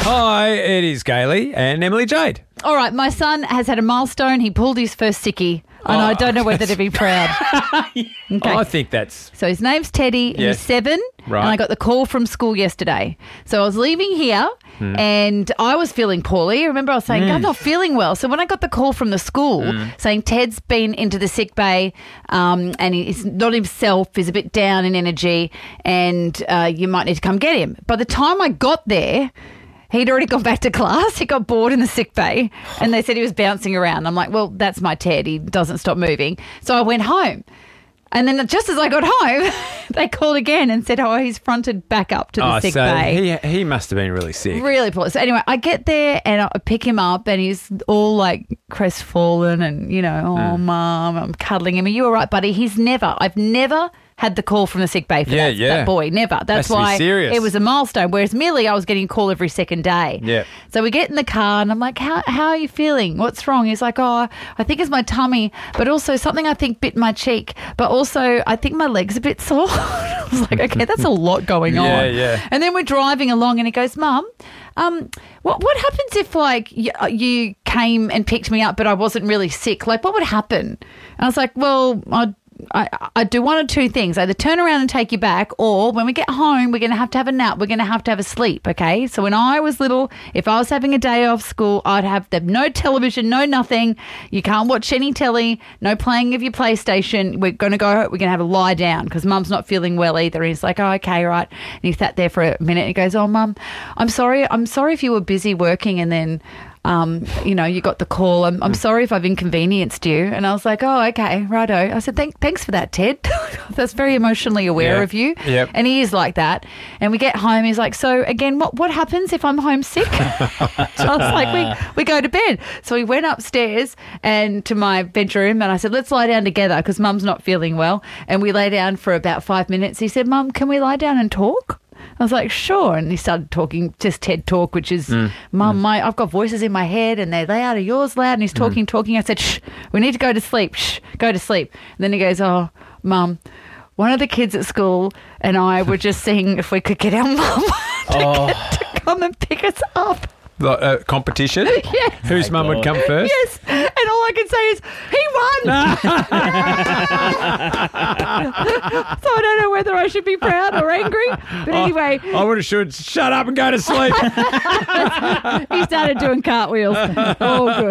Hi, it is Gailey and Emily Jade. All right, my son has had a milestone. He pulled his first sickie, and I don't know whether to be proud. Okay. I think that's... So his name's Teddy, and Yes. he's 7, Right. and I got the call from school yesterday. So I was leaving here, and I was feeling poorly. Remember, I was saying, I'm not feeling well. So when I got the call from the school saying Ted's been into the sick bay and he's not himself, he's a bit down in energy, and you might need to come get him. By the time I got there, he'd already gone back to class. He got bored in the sick bay and they said he was bouncing around. I'm like, well, that's my Ted. He doesn't stop moving. So I went home. And then just as I got home, they called again and said, he's fronted back up to the sick bay. He must have been really sick. Really poor. So anyway, I get there and I pick him up and he's all like crestfallen and, oh, Mum, I'm cuddling him. Are you all right, buddy? I've never had the call from the sick bay for that boy. Never. That's why serious. it was a milestone. Whereas Millie, I was getting a call every second day. Yeah. So we get in the car and I'm like, how are you feeling? What's wrong? He's like, I think it's my tummy, but also something I think bit my cheek, but also I think my leg's a bit sore. I was like, okay, that's a lot going on. Yeah. And then we're driving along and he goes, Mum, what happens if like you came and picked me up but I wasn't really sick? Like what would happen? And I was like, well, I'd do one or two things. Either turn around and take you back, or when we get home, we're going to have a nap. We're going to have a sleep, okay? So when I was little, if I was having a day off school, I'd have no television, no nothing. You can't watch any telly, no playing of your PlayStation. We're going to have a lie down because Mum's not feeling well either. And he's like, oh, okay, right. And he sat there for a minute and he goes, oh, Mum, I'm sorry if you were busy working and then... you got the call. I'm sorry if I've inconvenienced you. And I was like, oh, okay, righto. I said, thanks for that, Ted. That's very emotionally aware of you. Yep. And he is like that. And we get home. He's like, so again, what happens if I'm homesick? So I was like, we go to bed. So we went upstairs and to my bedroom and I said, let's lie down together because Mum's not feeling well. And we lay down for about 5 minutes. He said, Mum, can we lie down and talk? I was like, sure. And he started talking, just TED talk, which is, Mum, I've got voices in my head and they're loud. Are yours loud? And he's talking. I said, shh, we need to go to sleep. Shh, go to sleep. And then he goes, oh, Mum, one of the kids at school and I were just seeing if we could get our mum to come and pick us up. Competition? Yes. Whose mum would come first? Yes. And all I can say is, he won. So I don't know whether I should be proud or angry. But anyway. I would have should shut up and go to sleep. He started doing cartwheels. Oh, good.